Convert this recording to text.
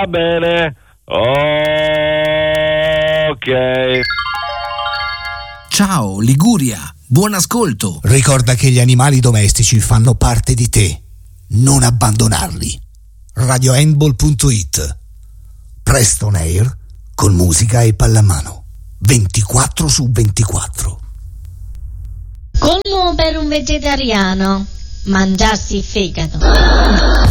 Va bene. Ok. Ciao Liguria, buon ascolto. Ricorda che gli animali domestici fanno parte di te. Non abbandonarli. radiohandball.it. Presto on air con musica e pallamano. 24/24. Colmo per un vegetariano: mangiarsi il fegato.